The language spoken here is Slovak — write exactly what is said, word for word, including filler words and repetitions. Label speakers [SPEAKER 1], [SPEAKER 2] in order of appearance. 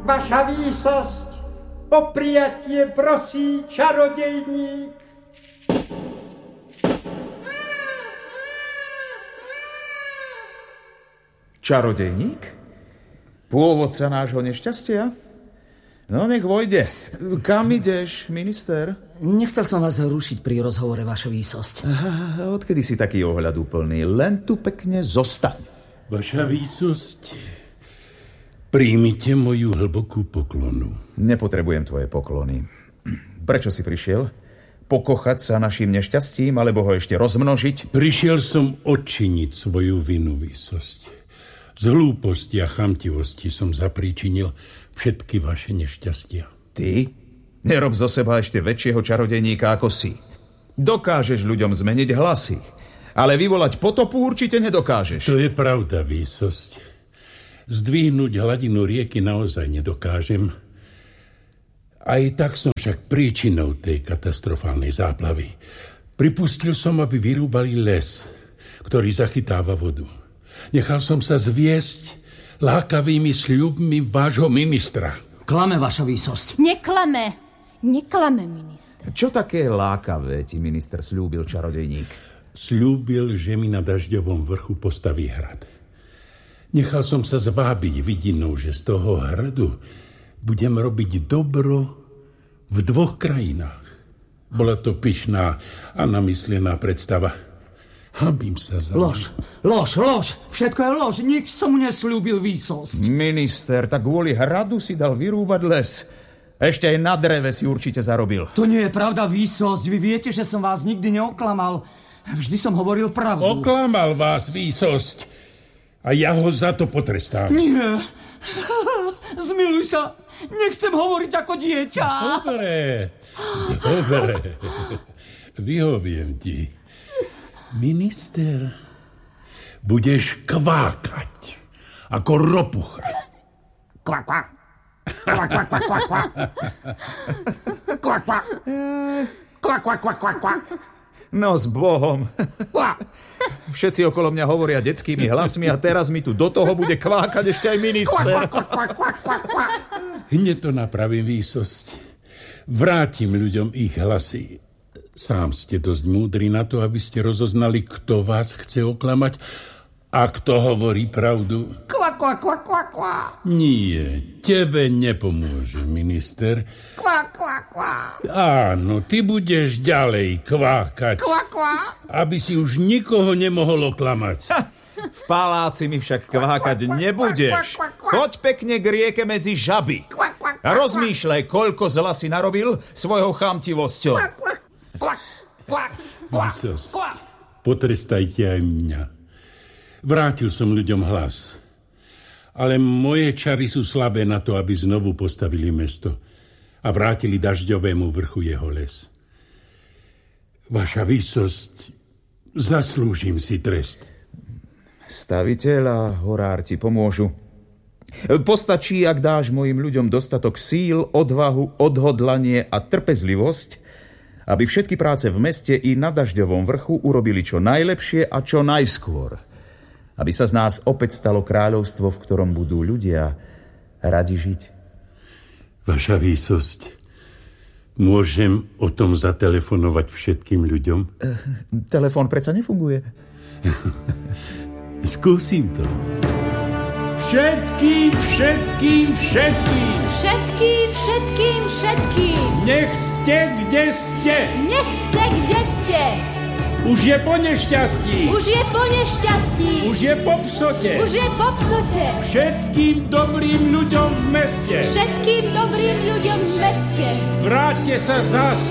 [SPEAKER 1] Vaša výsosť, o prijatie prosí čarodejník.
[SPEAKER 2] Čarodejník? Pôvodca nášho nešťastia? No, nech vojde. Kam ideš, minister?
[SPEAKER 3] Nechcel som vás rušiť pri rozhovore, vaša výsosť.
[SPEAKER 2] Aha, odkedy si taký ohľaduplný? Len tu pekne zostaň.
[SPEAKER 4] Vaša výsosť, príjmite moju hlbokú poklonu.
[SPEAKER 2] Nepotrebujem tvoje poklony. Prečo si prišiel? Pokochať sa našim nešťastím, alebo ho ešte rozmnožiť?
[SPEAKER 4] Prišiel som odčiniť svoju vinu, výsosť. Z hlúposti a chamtivosti som zapríčinil všetky vaše nešťastia.
[SPEAKER 2] Ty? Nerob zo seba ešte väčšieho čarodejníka ako si. Dokážeš ľuďom zmeniť hlasy, ale vyvolať potopu určite nedokážeš.
[SPEAKER 4] To je pravda, výsosť. Zdvihnúť hladinu rieky naozaj nedokážem. Aj tak som však príčinou tej katastrofálnej záplavy. Pripustil som, aby vyrúbali les, ktorý zachytáva vodu. Nechal som sa zviesť lákavými sľubmi vášho ministra.
[SPEAKER 3] Klame, vaša výsosť.
[SPEAKER 5] Neklame. Neklame, minister.
[SPEAKER 2] Čo také lákavé ti minister sľúbil, čarodejník?
[SPEAKER 4] Sľúbil, že mi na Dažďovom vrchu postaví hrad. Nechal som sa zvábiť vidinou, že z toho hradu budem robiť dobro v dvoch krajinách. Bola to pyšná a namyslená predstava. Hambím sa za...
[SPEAKER 3] Lož, lož, lož. Všetko je lož. Nič som mu nesľúbil, výsosť.
[SPEAKER 2] Minister, tak kvôli hradu si dal vyrúbať les. Ešte aj na dreve si určite zarobil.
[SPEAKER 3] To nie je pravda, výsosť. Vy viete, že som vás nikdy neoklamal. Vždy som hovoril pravdu.
[SPEAKER 4] Oklamal vás, výsosť. A ja ho za to potrestám.
[SPEAKER 3] Nie. Zmiluj sa. Nechcem hovoriť ako dieťa.
[SPEAKER 4] Dobre. Dobre. Vyhoviem ti. Minister, budeš kvákať ako ropucha.
[SPEAKER 3] Kvak, kvak. Kvak, kvak, kvak, kvak, kvak. Kvak, kvak. Kvak, kvak, kvak, kvak, kvak.
[SPEAKER 2] No s Bohom.
[SPEAKER 3] Kvak.
[SPEAKER 2] Všetci okolo mňa hovoria detskými hlasmi a teraz mi tu do toho bude kvákať ešte aj minister.
[SPEAKER 3] Kvak, kvak, kvak, kvak, kvak, kvak.
[SPEAKER 4] Hneď to napravím, výsosť. Vrátim ľuďom ich hlasy. Sám ste dosť múdri na to, aby ste rozoznali, kto vás chce oklamať a kto hovorí pravdu.
[SPEAKER 3] Kvak, kvak, kvak, kvak, kvak.
[SPEAKER 4] Nie, tebe nepomôže, minister.
[SPEAKER 3] Kvak, kvak, kvak.
[SPEAKER 4] Áno, ty budeš ďalej kvákať.
[SPEAKER 3] Kvak, kvak.
[SPEAKER 4] Aby si už nikoho nemohol oklamať.
[SPEAKER 2] Ha, v paláci mi však kvákať nebudeš. Choď pekne k rieke medzi žaby. A rozmýšľaj, koľko zla si narobil svojou chamtivosťou.
[SPEAKER 3] Kvak, kvak, kvak,
[SPEAKER 4] Výsosť,
[SPEAKER 3] kvak.
[SPEAKER 4] potrestajte aj mňa. Vrátil som ľuďom hlas. Ale moje čary sú slabé na to, aby znovu postavili mesto a vrátili Dažďovému vrchu jeho les. Vaša výsosť, zaslúžim si trest.
[SPEAKER 2] Staviteľ a horár ti pomôžu. Postačí, ak dáš mojim ľuďom dostatok síl, odvahu, odhodlanie a trpezlivosť, aby všetky práce v meste i na Dažďovom vrchu urobili čo najlepšie a čo najskôr. Aby sa z nás opäť stalo kráľovstvo, v ktorom budú ľudia radi žiť.
[SPEAKER 4] Vaša výsosť, môžem o tom zatelefonovať všetkým ľuďom?
[SPEAKER 2] Uh, telefón predsa nefunguje.
[SPEAKER 4] Skúsim to.
[SPEAKER 6] Všetkým, všetkým, všetkým.
[SPEAKER 5] Všetkým, všetkým, všetkým.
[SPEAKER 6] Nech ste, kde ste.
[SPEAKER 5] Nech ste, kde ste.
[SPEAKER 6] Už je po nešťastí.
[SPEAKER 5] Už je po nešťastí.
[SPEAKER 6] Už je po psote.
[SPEAKER 5] Už je po psote.
[SPEAKER 6] Všetkým dobrým ľuďom v meste.
[SPEAKER 5] Všetkým dobrým ľuďom v meste.
[SPEAKER 6] Vráťte sa zás